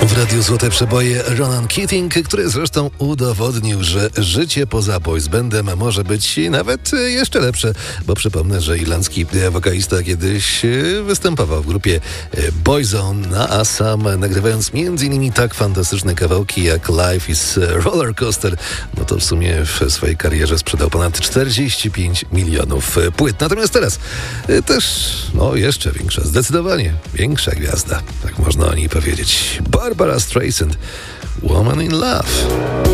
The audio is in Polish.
W Radiu Złote Przeboje Ronan Keating, który zresztą udowodnił, że życie poza boys bandem może być nawet jeszcze lepsze, bo przypomnę, że irlandzki wokalista kiedyś występował w grupie Boyzone, a sam nagrywając m.in. tak fantastyczne kawałki jak Life is Roller Coaster, no to w sumie w swojej karierze sprzedał ponad 45 milionów płyt. Natomiast teraz też, jeszcze większa, zdecydowanie większa gwiazda, tak można o niej powiedzieć. Barbara Streisand, Woman in Love.